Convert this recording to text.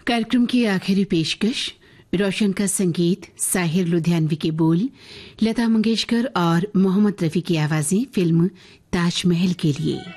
कार्यक्रम की आखिरी पेशकश रोशन का संगीत, साहिर लुधियानवी के बोल, लता मंगेशकर और मोहम्मद रफी की आवाजें फिल्म ताजमहल के लिए।